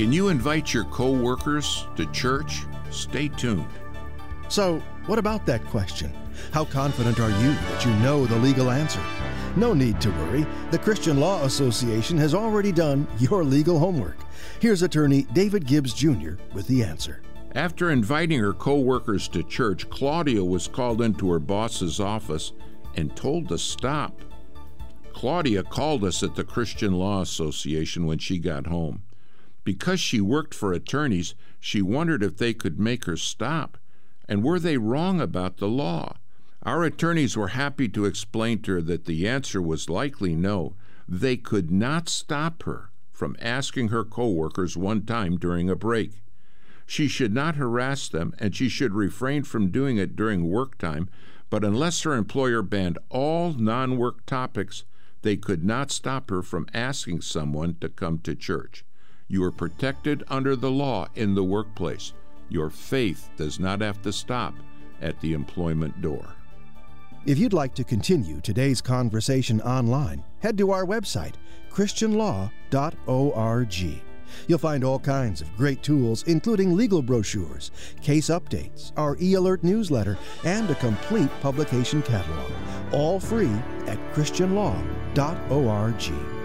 Can you invite your co-workers to church? Stay tuned. So, what about that question? How confident are you that you know the legal answer? No need to worry. The Christian Law Association has already done your legal homework. Here's attorney David Gibbs Jr. with the answer. After inviting her co-workers to church, Claudia was called into her boss's office and told to stop. Claudia called us at the Christian Law Association when she got home. Because she worked for attorneys, she wondered if they could make her stop. And were they wrong about the law? Our attorneys were happy to explain to her that the answer was likely no. They could not stop her from asking her co-workers one time during a break. She should not harass them, and she should refrain from doing it during work time, but unless her employer banned all non-work topics, they could not stop her from asking someone to come to church. You are protected under the law in the workplace. Your faith does not have to stop at the employment door. If you'd like to continue today's conversation online, head to our website, christianlaw.org. You'll find all kinds of great tools, including legal brochures, case updates, our e-alert newsletter, and a complete publication catalog, all free at christianlaw.org.